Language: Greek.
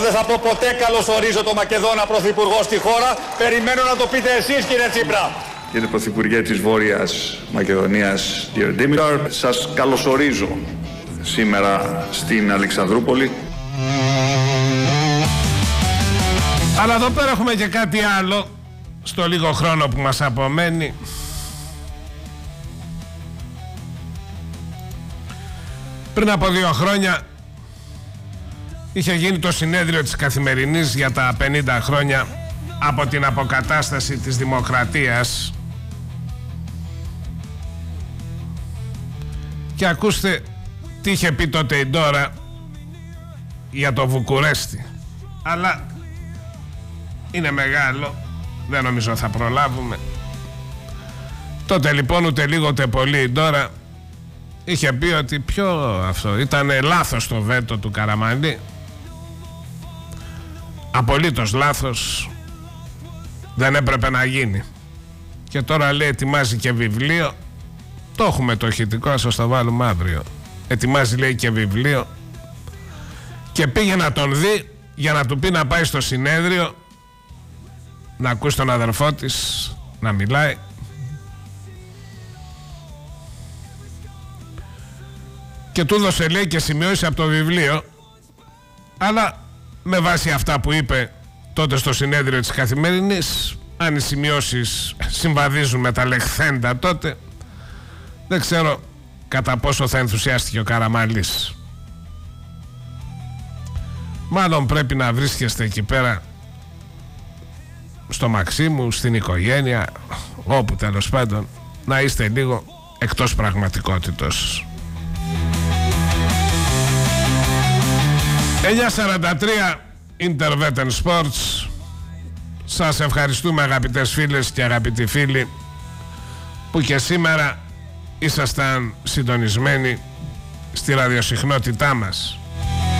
δεν θα πω ποτέ καλωσορίζω τον Μακεδόνα Πρωθυπουργό στη χώρα. Περιμένω να το πείτε εσείς, κύριε Τσίπρα. Κύριε Πρωθυπουργέ της Βόρειας Μακεδονίας, κύριε Ντίμητρ, σας καλωσορίζω σήμερα στην Αλεξανδρούπολη. Αλλά εδώ πέρα έχουμε και κάτι άλλο στο λίγο χρόνο που μας απομένει. Πριν από 2 χρόνια είχε γίνει το συνέδριο της Καθημερινής για τα 50 χρόνια από την αποκατάσταση της δημοκρατίας. Και ακούστε τι είχε πει τότε η Ντόρα για το Βουκουρέστι. Αλλά είναι μεγάλο, δεν νομίζω θα προλάβουμε. Τότε λοιπόν ούτε λίγο ούτε πολύ η Ντόρα είχε πει ότι αυτό ήταν λάθος το βέτο του Καραμανλή. Απολύτως λάθος, δεν έπρεπε να γίνει. Και τώρα λέει ετοιμάζει και βιβλίο. Το έχουμε το ηχητικό, ας το βάλουμε αύριο. Ετοιμάζει λέει και βιβλίο. Και πήγε να τον δει για να του πει να πάει στο συνέδριο, να ακούσει τον αδερφό της να μιλάει. Και του έδωσε λέει και σημειώσει από το βιβλίο, αλλά με βάση αυτά που είπε τότε στο συνέδριο της Καθημερινής, αν οι σημειώσεις συμβαδίζουν με τα λεχθέντα τότε, δεν ξέρω κατά πόσο θα ενθουσιάστηκε ο Καραμανλής. Μάλλον πρέπει να βρίσκεστε εκεί πέρα στο Μαξίμου, στην οικογένεια, όπου τέλος πάντων, να είστε λίγο εκτός πραγματικότητος. 9:43 Intervetten Sports. Σας ευχαριστούμε αγαπητές φίλες και αγαπητοί φίλοι που και σήμερα ήσασταν συντονισμένοι στη ραδιοσυχνότητά μας.